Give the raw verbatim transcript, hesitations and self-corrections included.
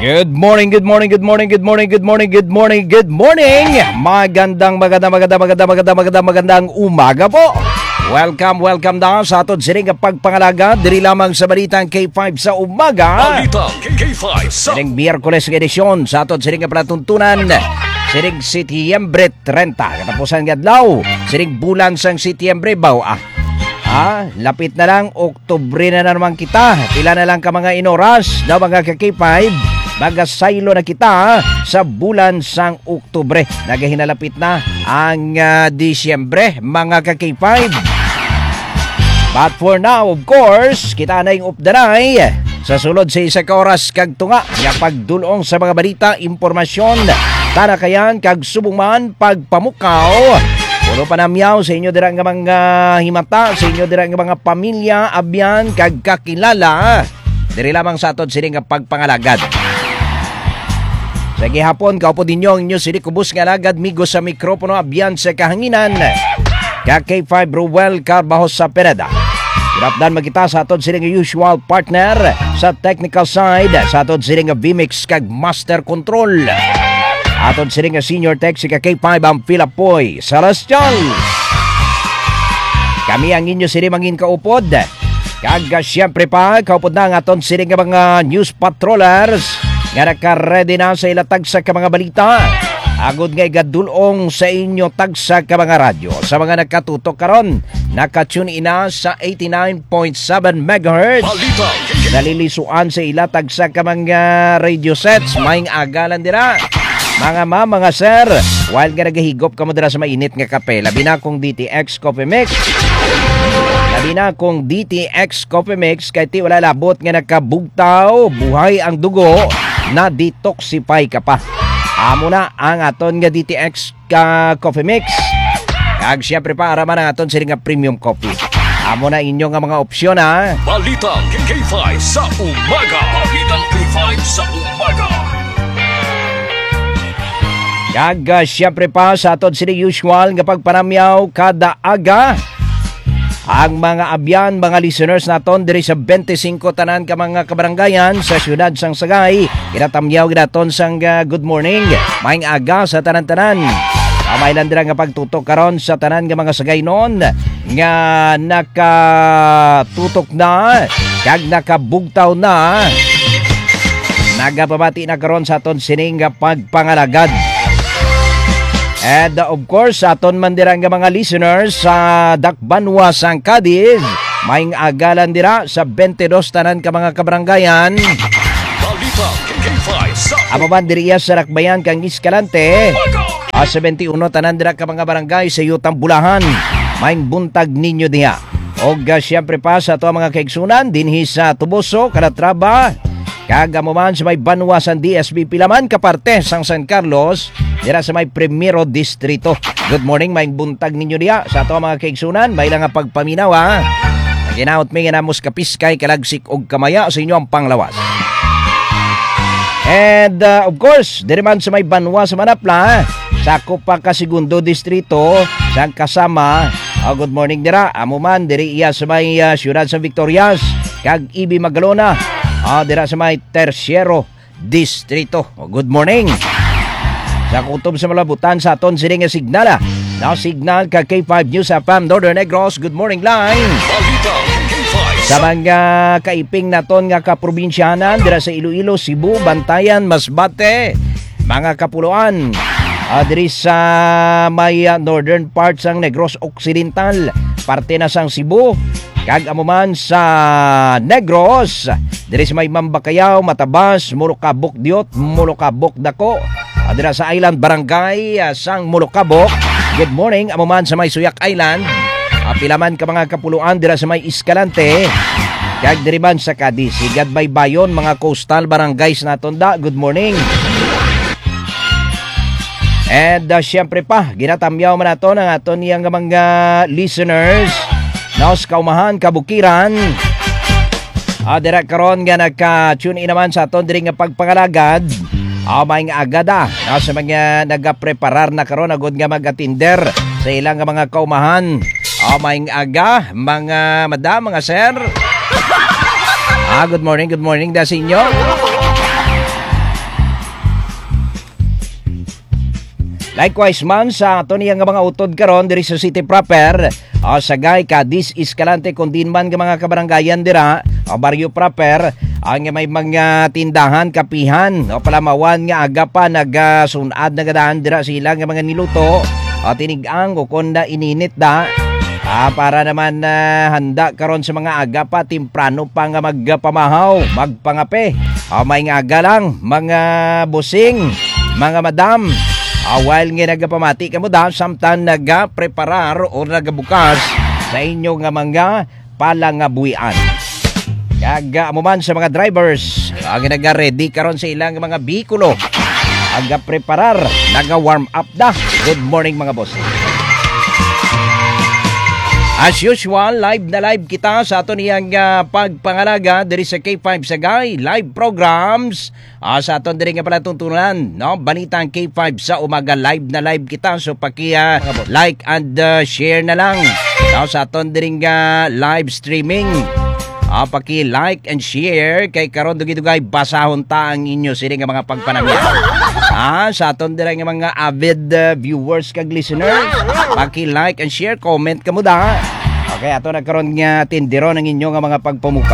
Good morning, good morning, good morning, good morning, good morning, good morning, good morning. Magandang, magandang, magandang, magandang, magandang, magandang, magandang umaga po. Welcome, welcome na sa aton sining pagpangalaga. Diri lamang sa Balitang K five sa umaga. Balitang K five sa Sining Miyerkules ng edisyon sa aton sining palatuntunan. Sining Setyembre thirty. Katapusan ng adlaw. Sining bulan sang Setyembre baw ah. Ah, lapit na lang, Oktubre na, na naman kita. Pila na lang ka mga inoras na mga ka-K five. Magasaylo na kita sa bulan sang Oktubre. Nagahinalapit na ang uh, Disyembre, mga ka-K five. But for now, of course, kita na yung updanay sa sulod sa isa ka oras kag tunga nga pagdulong sa mga balita, impormasyon, tanakayan kag subungan pagpamukaw. Puro pa namyaw sa inyo dira nga mga himata, sa inyo dira nga mga pamilya, abyan kag kakilala. Diri lamang sa aton sining nga pagpangalagad. Sa gihapon, kaupo din nyo ang inyo sili kubos nga lagad, migo sa mikropono, abyan sa kahanginan. Ka-K five Ruel Carbajos sa Pereda. Pinapdan magkita sa aton siling usual partner sa technical side, sa aton siling V-Mix kag Master Control. Aton siling senior tech si Ka-K five ang Pilapoy Celestial. Kami ang inyo sili mangin kaupod. Kag siyempre pa, kaupod na ang aton siling mga news patrollers nga naka-ready na sa ilatag sa ka mga balita. Agod nga igadulong sa inyo tagsa ka mga radyo. Sa mga nakatutok karon, naka-tune ina sa eighty-nine point seven megahertz. Balitang Nalilisuan sa ilatag sa ka mga radio sets. Maing agalan dira. Mga ma, mga sir, while nga nagahigop ka mo dira sa mainit nga kape, labi na kong D T X Coffee Mix. Labi na kong D T X Coffee Mix, kahit ti wala labot nga nagkabugtaw, buhay ang dugo, na detoxify ka pa. Amo na ang aton nga D T X ka Coffee Mix. Kag siyempre pa araman ang aton siling nga premium coffee. Amo na inyo nga mga opsyon ha. Balitang K five sa umaga. Balitang K five sa umaga. Kag uh, siyempre pa sa aton siling usual nga pagpanamyaw kada aga. Ang mga abyan, mga listeners naton diri sa twenty-five tanan ka mga kabarangayan sa siyudad sang Sagay, kinatamyaw ginaton sang uh, good morning, maing aga sa tanan-tanan. Kamay lang dira nga pagtutok karon sa tanan nga mga Sagay noon nga nakatutok na kag nakabugtaw na. Nagapabati na karon sa aton sining nga pagpangalagad. And uh, of course, aton man dira nga mga listeners sa Dakbanwa sang Cadiz, maing agalan dira sa twenty-two tanan ka mga kabarangayan. Balitang K five sa Amo man diri sa Rakbayan kang Escalante. A seventy-one tanan dira ka mga barangay sa Yutang Bulahan. Maing buntag ninyo diha. Og uh, siyempre pa sa ato mga kaigsunan dinhi sa Tuboso, Calatrava. Kagamo man sa may Banwasan D S B Pilaman kaparte sang San Carlos, dira sa may Primero Distrito. Good morning, maing buntag ninyo diya sa ato mga kaigsunan. May lang nga pagpaminaw ha. Naginaot may ginamos kapiskay, kalagsik og kamaya sa inyo ang panglawas. And uh, of course, diri man sa may Banwa sa Manapla, sakop pa ka Segundo Distrito, sang kasama. Oh, good morning dira. Amo man diri iya sa may uh, siyudad sa Victorias, kag Ibi Magalona. Ah, dira sa may Terciero Distrito. Oh, good morning. Sa kutob sa malabutan sa aton sining nga signala. Now signal ka K five News F M Northern Negros. Good morning line. Balitang K five Sa mga kaiping naton nga kaprobinsyanan dira sa Iloilo, Cebu, Bantayan, Masbate, mga kapuluan. Ah, diri sa may uh, northern part sang Negros Occidental, parte na sang Cebu. Kag amo man sa Negros, diri sa may Mambakayaw, Matabas, Mulukabok Diot, Mulukabok Dako, dira sa Island Barangay uh, sang Mulukabok. Good morning, amo man sa may Suyak Island. Uh, pilaman ka mga kapuluan dira sa may Escalante. Kag diri man sa Cadiz, Higad Baybayon, mga coastal barangays naton da. Good morning. And uh, siyempre pa, ginatamyaw man nato ng aton niyang mga listeners Naos Kaumahan, Kabukiran. Ah, dira karon nga nagka-tune in naman sa aton diri nga pagpangalagad. Ah, maing agada. Ah, sa mga nagapreparar na karon agud nga mag-atinder sa ilang mga kaumahan. Ah, maing aga, mga madam, mga sir. Ah, good morning, good morning da sa inyo. Likewise man sa ato niya nga mga utod karon diri sa city proper, o sagay Cadiz, Escalante, kundin man nga mga kabaranggayan dira, o baryo proper, ang may mga tindahan, kapihan, o palamawan nga aga pa nagasunad na gadaan dira sila nga mga niluto, o tinigang o konda ininit da, ah, para naman uh, handa karon sa mga aga pa, timprano pa nga magpamahaw, magpangape, o may nga aga lang, mga busing, mga madam, Uh, while nga nagapamati ka mo da, samtang nagapreparar o nagabukas sa inyo nga mga palangabuyan. Kaga mo man sa mga drivers, ang uh, nagaready karon sa ilang mga bikulo, agapreparar, naga-warm up da. Good morning mga boss. As usual, live na live kita sa ato niyang uh, pagpangalaga diri sa K five Sagay live programs. Uh, sa aton diri nga pala tuntunan, no? Balitang K five sa umaga, live na live kita. So paki uh, like and uh, share na lang. No? Sa aton diri nga live streaming. Uh, paki like and share kay karon dugay-dugay basahon ta ang inyo sini nga mga pagpanamya. Ah, sa aton dira nga mga avid uh, viewers kag listeners, paki like and share, comment kamo da. Okay, ato na karon nga tindero ng inyo nga mga pagpamuka.